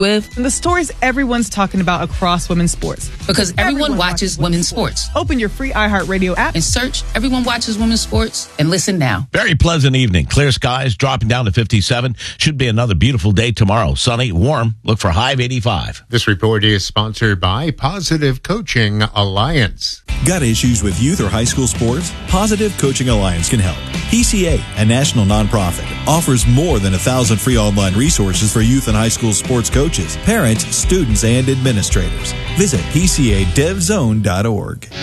with and the stories everyone's talking about across women's sports. Because everyone watches women's sports. Open your free iHeartRadio app and search Everyone Watches Women's Sports and listen now. Very pleasant evening. Clear skies, dropping down to 57. Should be another beautiful day tomorrow. Sunny, warm. Look for high of 85. This report is sponsored by Positive Coaching Alliance. Got issues with youth or high school sports? Positive Coaching Alliance can help. PCA, a national nonprofit, offers more than 1,000 free online resources for youth and high school sports coaches, parents, students, and administrators. Visit PCADevZone.org.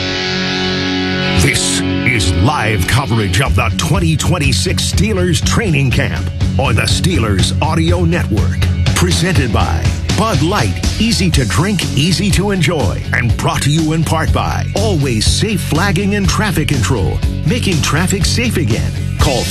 This is live coverage of the 2026 Steelers training camp on the Steelers Audio Network. Presented by Bud Light, easy to drink, easy to enjoy. And brought to you in part by Always Safe Flagging and Traffic Control, making traffic safe again. Call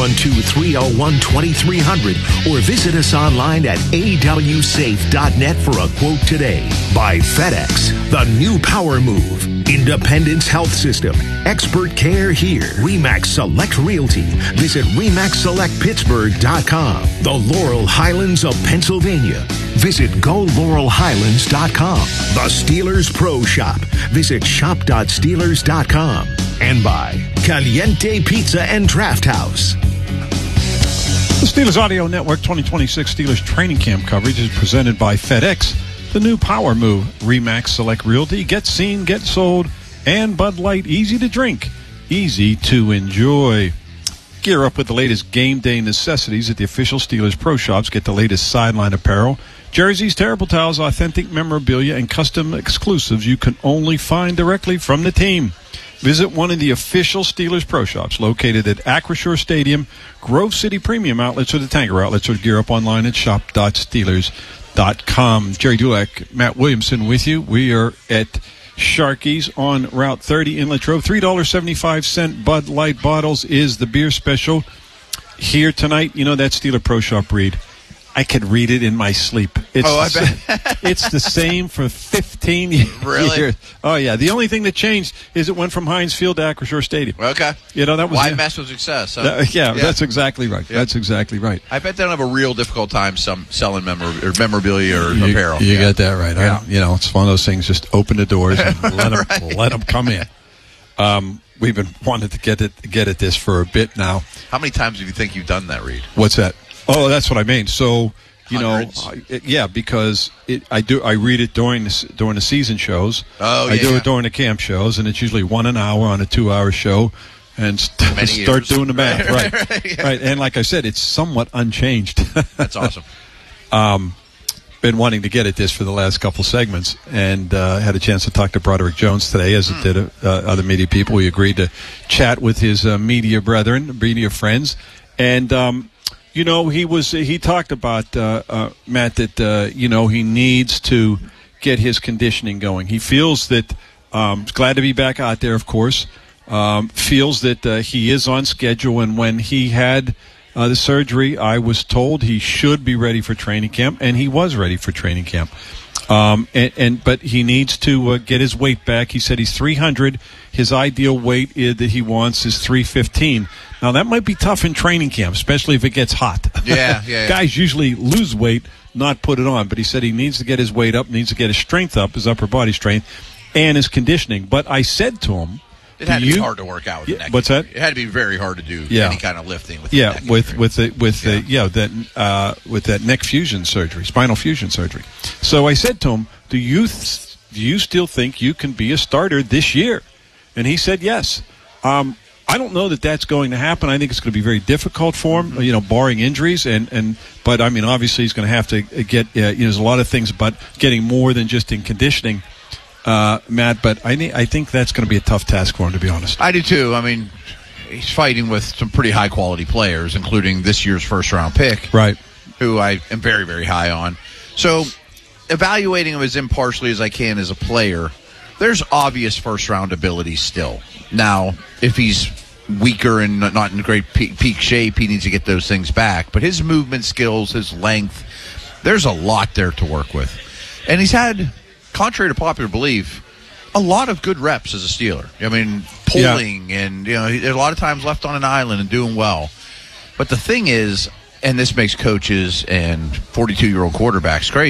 412-301-2300 or visit us online at awsafe.net for a quote today. By FedEx, the new power move. Independence Health System. Expert care here. RE/MAX Select Realty. Visit RE/MAXSelectPittsburgh.com. The Laurel Highlands of Pennsylvania. Visit GoLaurelHighlands.com. The Steelers Pro Shop. Visit shop.steelers.com. And by Caliente Pizza and Draft House. The Steelers Audio Network 2026 Steelers training camp coverage is presented by FedEx, the new power move. RE/MAX Select Realty. Get seen, get sold. And Bud Light, easy to drink, easy to enjoy. Gear up with the latest game day necessities at the official Steelers Pro Shops. Get the latest sideline apparel, jerseys, terrible towels, authentic memorabilia, and custom exclusives you can only find directly from the team. Visit one of the official Steelers Pro Shops located at Acrisure Stadium, Grove City Premium Outlets, or the Tanger Outlets, or gear up online at shop.steelers.com. Jerry Dulac, Matt Williamson with you. We are at Sharky's on Route 30 in Latrobe. $3.75 Bud Light bottles is the beer special here tonight. You know that Steeler Pro Shop read? I could read it in my sleep. I bet. It's the same for 15 years. Really? Oh, yeah. The only thing that changed is it went from Heinz Field to Acrisure Stadium. Okay. You know, that was... Why mess with success? Huh? Yeah, that's exactly right. Yeah. That's exactly right. I bet they don't have a real difficult time selling memorabilia or apparel. You got that right. Yeah. It's one of those things, just open the doors and let them come in. We've been wanting to get at this for a bit now. How many times do you think you've done that, Reed? What's that? Oh, that's what I mean. So, Hundreds? Because I read it during the season shows. Oh, I do it during the camp shows, and it's usually 1 hour on a 2-hour show, and start doing the math. Right. Right. And like I said, it's somewhat unchanged. That's awesome. Been wanting to get at this for the last couple segments, and had a chance to talk to Broderick Jones today, as it did other media people. We agreed to chat with his media brethren, media friends, and he talked about Matt that he needs to get his conditioning going. He feels that he's glad to be back out there, of course. Feels that he is on schedule, and when he had the surgery, I was told he should be ready for training camp, and he was ready for training camp. But he needs to get his weight back. He said he's 300. His ideal weight that he wants is 315. Now, that might be tough in training camp, especially if it gets hot. Yeah. Guys usually lose weight, not put it on. But he said he needs to get his weight up, needs to get his strength up, his upper body strength, and his conditioning. But I said to him, it had to be hard to work out with the neck. What's that? It had to be very hard to do any kind of lifting with the neck with that neck fusion surgery, spinal fusion surgery. So I said to him, do you still think you can be a starter this year? And he said yes. I don't know that that's going to happen. I think it's going to be very difficult for him, barring injuries. But I mean, obviously, he's going to have to get. There's a lot of things about getting more than just in conditioning, Matt. But I think that's going to be a tough task for him, to be honest. I do too. I mean, he's fighting with some pretty high quality players, including this year's first round pick, right? Who I am very, very high on. So, evaluating him as impartially as I can as a player, there's obvious first round ability still. Now, if he's weaker and not in great peak shape, he needs to get those things back. But his movement skills, his length, there's a lot there to work with. And he's had, contrary to popular belief, a lot of good reps as a Steeler. I mean, pulling and, a lot of times left on an island and doing well. But the thing is, and this makes coaches and 42-year-old quarterbacks crazy,